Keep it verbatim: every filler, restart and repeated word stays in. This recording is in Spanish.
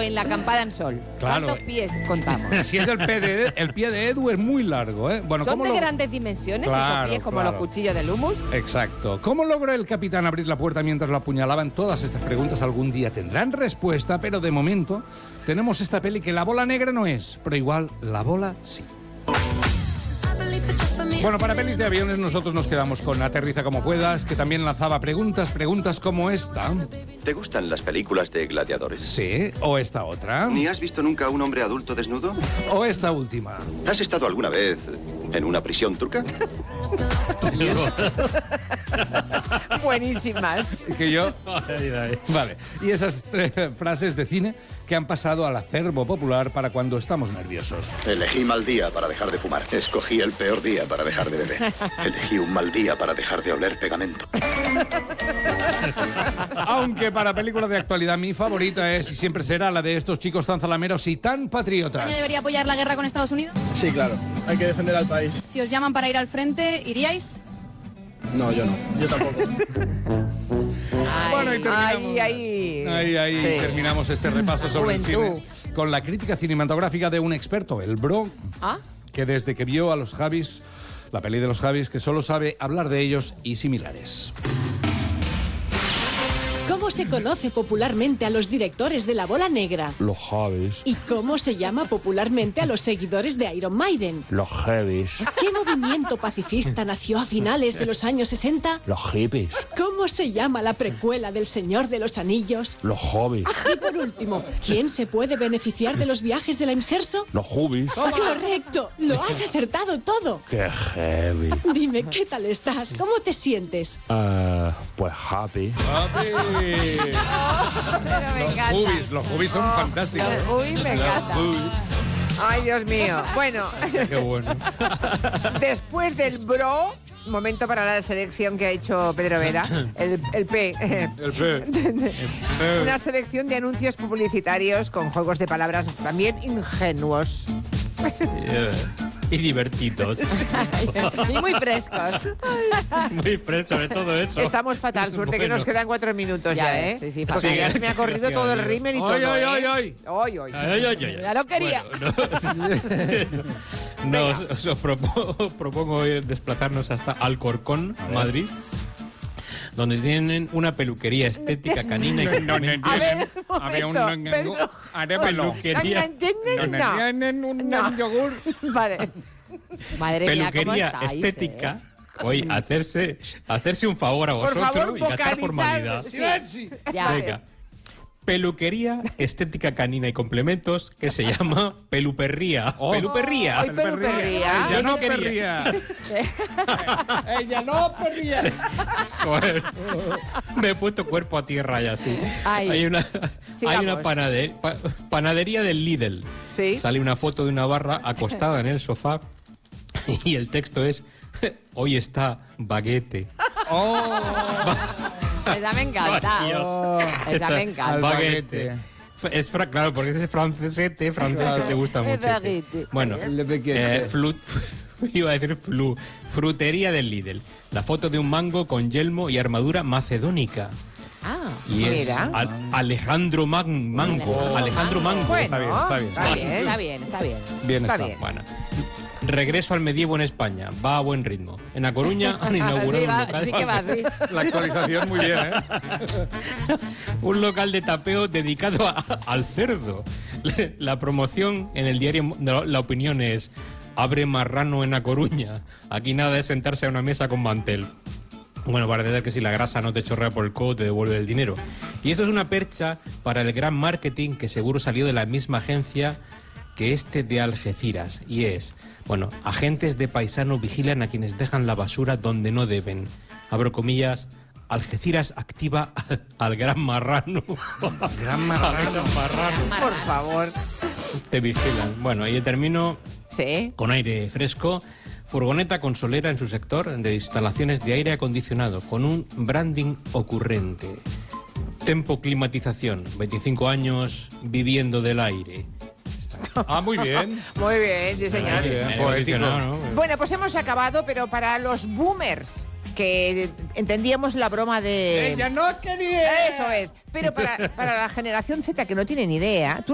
en la acampada en Sol. Claro. ¿Cuántos pies contamos? Si es el pie de, el pie de Edu es muy largo, ¿eh? Bueno, ¿Son ¿cómo de lo... grandes dimensiones Claro, esos pies como claro. los cuchillos del hummus? Exacto. ¿Cómo logró el capitán abrir la puerta mientras lo apuñalaban? Todas estas preguntas algún día tendrán respuesta, pero de momento tenemos esta peli que la bola negra no es, pero igual la bola sí. Bueno, para pelis de aviones nosotros nos quedamos con Aterriza como puedas, que también lanzaba preguntas, preguntas como esta. ¿Te gustan las películas de gladiadores? Sí, o esta otra. ¿Ni has visto nunca a un hombre adulto desnudo? O esta última. ¿Has estado alguna vez en una prisión turca? Buenísimas. Que yo... Vale. Y esas tres frases de cine que han pasado al acervo popular para cuando estamos nerviosos. Elegí mal día para dejar de fumar. Escogí el peor día para dejar de beber. Elegí un mal día para dejar de oler pegamento. Aunque para películas de actualidad mi favorita es y siempre será la de estos chicos tan zalameros y tan patriotas. ¿España debería apoyar la guerra con Estados Unidos? Sí, claro. Hay que defender al país. Si os llaman para ir al frente, ¿iríais? No, yo no. Yo tampoco. Bueno, y terminamos, Ay, ay. ahí, ahí Sí. terminamos este repaso sobre el Juventud. cine con la crítica cinematográfica de un experto, el Bro, ¿Ah? que desde que vio a los Javis, la peli de los Javis, que solo sabe hablar de ellos y similares. ¿Cómo se conoce popularmente a los directores de La Bola Negra? Los Javis. ¿Y cómo se llama popularmente a los seguidores de Iron Maiden? Los Heavies. ¿Qué movimiento pacifista nació a finales de los años sesenta? Los Hippies. ¿Cómo se llama la precuela del Señor de los Anillos? Los Hobbies. Y por último, ¿quién se puede beneficiar de los viajes de la Imserso? Los Hubbies. ¡Correcto! ¡Lo has acertado todo! Qué heavy. Dime, ¿qué tal estás? ¿Cómo te sientes? Eh, pues happy. Pero me Los encanta. Hubbies, los Hubbies son fantásticos. Uy, me encanta. Ay, Dios mío. Bueno, Qué bueno. después del Bro, momento para la selección que ha hecho Pedro Vera, el, el P. El P. Una selección de anuncios publicitarios con juegos de palabras también ingenuos. Y divertidos. Y muy frescos. Muy fresco, sobre todo eso. Estamos fatal, suerte que Bueno. nos quedan cuatro minutos ya, Ya ¿eh? ves, sí, sí, Porque fatal. ya se me ha corrido todo el rímel y todo, Ay, ay, ¿eh? ay, ay. Ay, ay. Ay, ay, ay, ay. Ya lo quería. Bueno, no, no, os, os os propongo, propongo desplazarnos hasta Alcorcón, Madrid, donde tienen una peluquería estética canina y No, no, no, A ver, un había un momento, Pedro. Arémelo. peluquería, No, no, No, no. tienen un No. yogur. Vale. Madre mía, ¿cómo peluquería estáis, estética. eh? Oye, hacerse, hacerse un favor a Por vosotros favor, y gastar vocalizar. formalidad. Sí. Silenci. Ya. Venga. Peluquería, estética canina y complementos que se llama Peluperría. Oh. Peluperría. Ay, peluperría. Ella Yo no no quería. perría. Ella no perría. Joder, me he puesto cuerpo a tierra ya, sí. Ay. Hay una, Sigamos. hay una panade- pa- panadería del Lidl. Sí. Sale una foto de una barra acostada en el sofá y el texto es: hoy está baguete. Esa me encanta. Ay, Dios. Oh, esa Está- me encanta. Baguete. Es fra- claro, porque ese francesete francés que te gusta Es mucho. baguete. Bueno, Le baguette. eh, flu- iba a decir flu, frutería del Lidl. La foto de un mango con yelmo y armadura macedónica. Ah, Y es mira. Al- Alejandro Man- Mango. Alejandro Mango. Bueno, Está bien, está bien, Está bien, está bien, está bien. Bien está. bien. Bueno. Regreso al medievo en España. Va a buen ritmo. En A Coruña han inaugurado Sí, un va, local. sí que va así. La actualización muy bien, ¿eh? Un local de tapeo dedicado a- al cerdo. La promoción en el diario La La Opinión es: abre marrano en A Coruña. Aquí nada de sentarse a una mesa con mantel. Bueno, para entender que si la grasa no te chorrea por el codo, te devuelve el dinero. Y esto es una percha para el gran marketing que seguro salió de la misma agencia que este de Algeciras. Y es, bueno, agentes de paisano vigilan a quienes dejan la basura donde no deben. Abro comillas: Algeciras activa al, al gran marrano. Gran marrano. Por favor. Te vigilan. Bueno, y termino Sí. con aire fresco. Furgoneta con solera en su sector de instalaciones de aire acondicionado, con un branding ocurrente. Tempo Climatización, veinticinco años viviendo del aire. Ah, muy bien. Muy bien, sí, señor. Muy bien, Eh, poético. ¿no? Bueno, pues hemos acabado, pero para los boomers, que entendíamos la broma de... Ella no quería. Eso es. Pero para, para la generación Z, que no tiene ni idea, ¿tú